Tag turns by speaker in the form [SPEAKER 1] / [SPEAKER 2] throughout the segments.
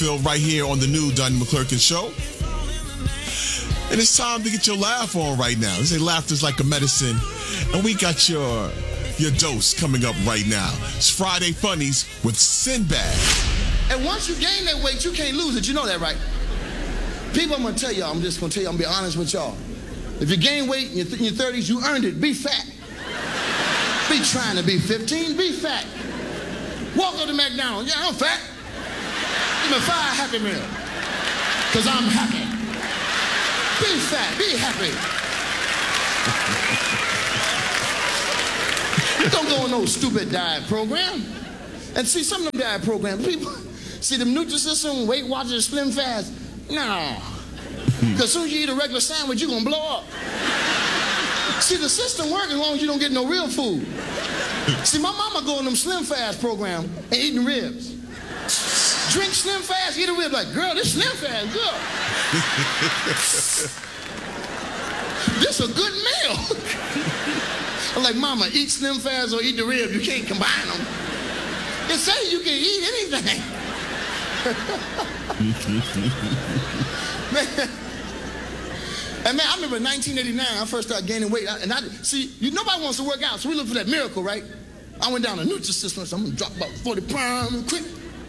[SPEAKER 1] Phil right here on the new Donnie McClurkin Show. And it's time to get your laugh on right now. They say laughter's like a medicine. And we got your dose coming up right now. It's Friday Funnies with Sinbad.
[SPEAKER 2] And once you gain that weight, you can't lose it. You know that, right? People, I'm going to tell y'all, I'm going to tell you, I'm going to be honest with y'all. If you gain weight in your 30s, you earned it. Be fat. Be trying to be 15, be fat. Walk up to McDonald's. Yeah, I'm fat. Give me 5 Happy Meals. Because I'm happy. Be fat. Be happy. Don't go on no stupid diet program. And see, some of them diet programs, people, see them Nutrisystem, Weight Watchers, Slim Fast. No. Because as soon as you eat a regular sandwich, you're going to blow up. See, the system works as long as you don't get no real food. See, my mama go on them Slim Fast program and eating ribs. Drink Slim Fast, eat a rib. Like, girl, this Slim Fast good. This a good meal. I'm like, mama, eat Slim Fast or eat the rib. You can't combine them. It says you can eat anything. Man. And man, I remember in 1989, I first started gaining weight. Nobody wants to work out, so we look for that miracle, right? I went down to Nutrisystem, so I'm gonna drop about 40 pounds quick.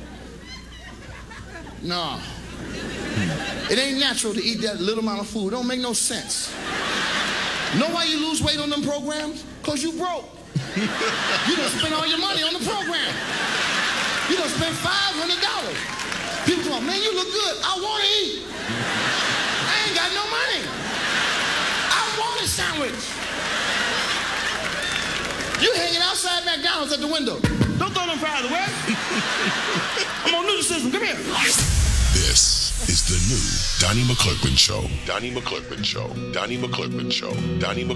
[SPEAKER 2] No. It ain't natural to eat that little amount of food. It don't make no sense. Know why you lose weight on them programs? Because you broke. You done spent all your money on the program. You done spent $500. People go, man, you look good. I want to eat. I ain't got no money. I want a sandwich. You hanging outside McDonald's at the window. Don't throw them fries away. I'm on Nutrisystem. Come here.
[SPEAKER 1] This is the new Donnie McClurkin Show. Donnie McClurkin Show. Donnie McClurkin Show. Donnie